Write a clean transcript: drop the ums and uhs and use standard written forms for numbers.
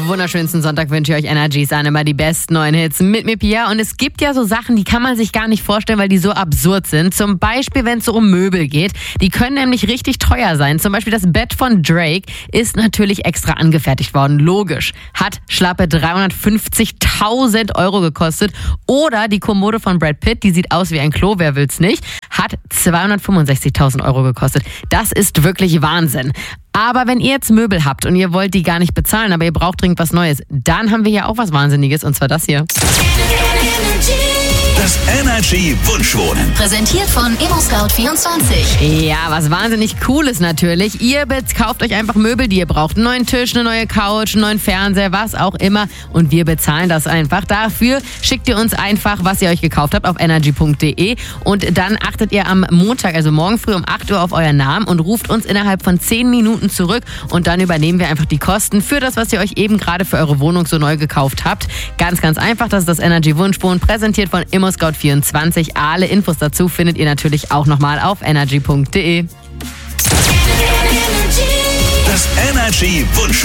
wunderschönsten Sonntag wünsche ich euch Energy Sun, immer die besten neuen Hits mit mir, Pia. Und es gibt ja so Sachen, die kann man sich gar nicht vorstellen, weil die so absurd sind. Zum Beispiel, wenn es so um Möbel geht. Die können nämlich richtig teuer sein. Zum Beispiel das Bett von Drake ist natürlich extra angefertigt worden. Logisch. Hat schlappe 350.000 Euro gekostet. Oder die Kommode von Brad Pitt, die sieht aus wie ein Klo, wer will's nicht, hat 265.000 Euro gekostet. Das ist wirklich Wahnsinn. Aber wenn ihr jetzt Möbel habt und ihr wollt die gar nicht bezahlen, aber ihr braucht dringend was Neues, dann haben wir hier auch was Wahnsinniges, und zwar das hier. Das Energy Wunschwohnen. Präsentiert von ImmoScout24. Ja, was wahnsinnig cool ist natürlich. Ihr kauft euch einfach Möbel, die ihr braucht. Einen neuen Tisch, eine neue Couch, einen neuen Fernseher, was auch immer. Und wir bezahlen das einfach. Dafür schickt ihr uns einfach, was ihr euch gekauft habt, auf energy.de. Und dann achtet ihr am Montag, also morgen früh um 8 Uhr auf euren Namen und ruft uns innerhalb von 10 Minuten zurück. Und dann übernehmen wir einfach die Kosten für das, was ihr euch eben gerade für eure Wohnung so neu gekauft habt. Ganz, ganz einfach. Das ist das Energy Wunschwohnen, präsentiert von ImmoScout24. Alle Infos dazu findet ihr natürlich auch nochmal auf energy.de. Das Energy Wunschwohnen.